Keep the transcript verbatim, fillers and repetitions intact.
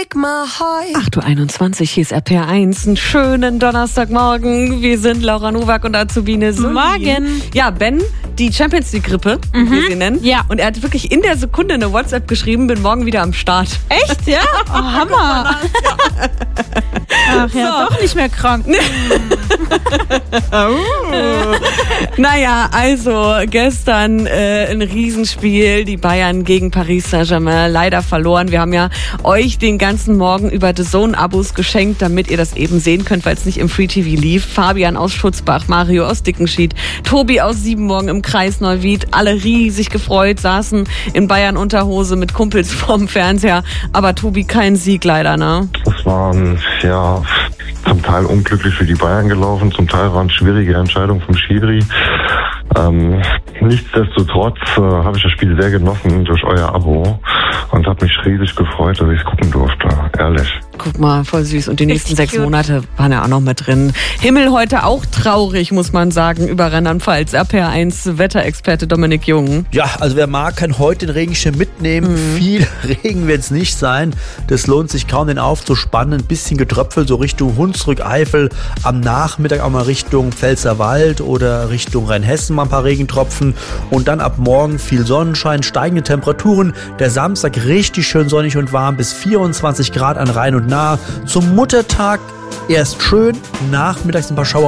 acht Uhr einundzwanzig, hier ist R P R eins. Einen schönen Donnerstagmorgen. Wir sind Laura Nowak und Azubine Sulin. Morgen. Ja, Ben, die Champions League Grippe, wie wir sie nennen. Ja. Und er hat wirklich in der Sekunde eine WhatsApp geschrieben, bin morgen wieder am Start. Echt, ja? Oh, Hammer. Ach ja, So. doch nicht mehr krank. Naja, also gestern äh, ein Riesenspiel, die Bayern gegen Paris Saint-Germain, leider verloren. Wir haben ja euch den ganzen Morgen über The Zone-Abos geschenkt, damit ihr das eben sehen könnt, weil es nicht im Free-T V lief. Fabian aus Schutzbach, Mario aus Dickenschied, Tobi aus Siebenmorgen im Kreis Neuwied, alle riesig gefreut, saßen in Bayern-Unterhose mit Kumpels vorm Fernseher. Aber Tobi, kein Sieg leider, ne? Das war ja zum Teil unglücklich für die Bayern gelaufen, zum Teil waren schwierige Entscheidungen vom Schiri. Ähm, nichtsdestotrotz äh, habe ich das Spiel sehr genossen durch euer Abo und habe mich riesig gefreut, dass ich es gucken durfte, ehrlich. Guck mal, voll süß. Und die nächsten Richtig sechs cute. Monate waren ja auch noch mit drin. Himmel heute auch traurig, muss man sagen, über Rheinland-Pfalz. R P R eins Wetterexperte Dominik Jung. Ja, also wer mag, kann heute den Regenschirm mitnehmen. Viel Regen wird es nicht sein. Das lohnt sich kaum, den aufzuspannen. Ein bisschen getröpfelt, so Richtung Hunsrück, Eifel. Am Nachmittag auch mal Richtung Pfälzerwald oder Richtung Rheinhessen mal ein paar Regentropfen. Und dann ab morgen viel Sonnenschein, steigende Temperaturen. Der Samstag richtig schön sonnig und warm, bis vierundzwanzig Grad an Rhein und Nahe. Zum Muttertag erst schön, nachmittags ein paar Schauer